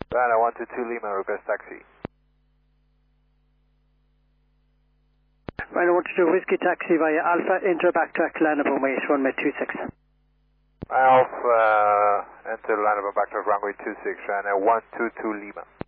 Rhino 122 Lima, request taxi. Rhino 122 Whiskey taxi via Alpha, enter backtrack, land of runway 26. Alpha, enter land of backtrack runway 26, Rhino 122 Lima.